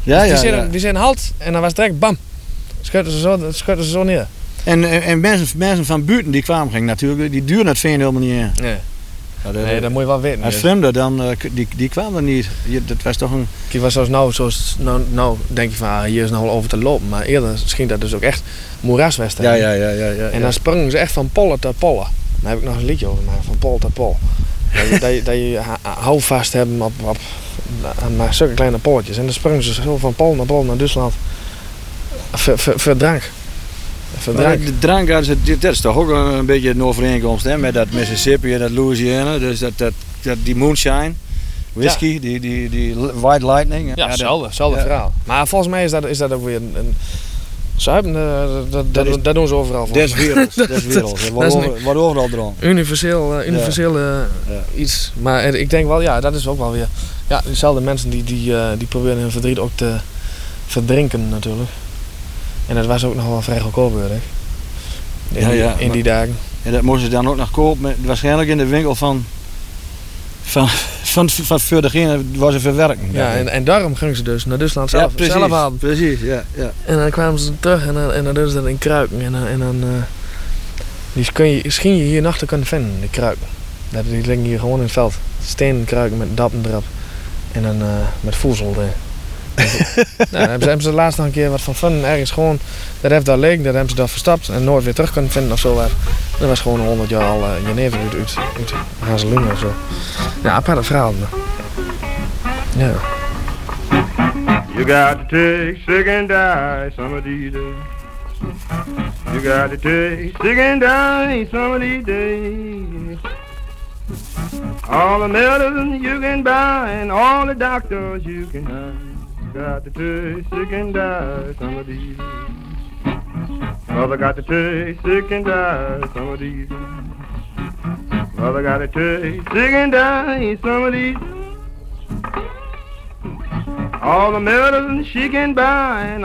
Ja, Dus ja, die zijn halt en dan was het direct bam. Schutten ze zo neer. En mensen van buiten die kwamen ging natuurlijk, die duurden het veen helemaal niet in. Nee. Ja, Nee, dat moet je wel weten. als vreemden dan, die kwamen er niet. Dat was toch een... Kijk, was nou denk je van hier is nou wel over te lopen. Maar eerder scheen dat dus ook echt moeraswedstrijden. Ja. En dan sprongen ze echt van pollen tot pollen. Daar heb ik nog een liedje over gemaakt, van pol tot pol. dat je houvast hebben op maar zulke kleine polletjes. En dan sprongen ze zo van pol naar Duitsland. Voor drank. De drank, dat is toch ook een beetje een overeenkomst hè, met dat Mississippi en dat Louisiana. Dus die moonshine, whisky, die white lightning. Ja, hetzelfde verhaal. Maar volgens mij is dat ook weer een zuipen, dat doen ze overal voor. Des werelds. Wordt overal dronken. Universeel iets. Maar ik denk wel, ja, dat is ook wel weer... Ja, dezelfde mensen die proberen hun verdriet ook te verdrinken natuurlijk. En dat was ook nog wel vrij goedkoop, in die dagen. En dat moesten ze dan ook nog kopen, waarschijnlijk in de winkel van voor degene waar ze verwerken. Ja, en daarom gingen ze dus naar Duitsland zelf, precies, zelf halen. Precies, ja. En dan kwamen ze terug en dan deden ze dat in kruiken. En dan die je hier nachten kunnen vinden, die kruiken. Die liggen hier gewoon in het veld. Stenen kruiken met dappen erop. En dan met voedsel erin. Dan hebben ze laatst nog een keer wat van fun ergens gewoon. Dat heeft daar liggen, dat hebben ze daar verstapt en nooit weer terug kunnen vinden of zo. Dat was gewoon 100 jaar al jenever uit Hazeloenen of zo. Ja, aparte verhaal. Ja. You got to take sick and die some of these days. You got to take sick and die some of these days. All the medicine you can buy and all the doctors you can have. Got to take sick and die some of these days. Mother got to take sick and die some of these days. Mother got to take sick and die some of these days. All the medicine she can buy and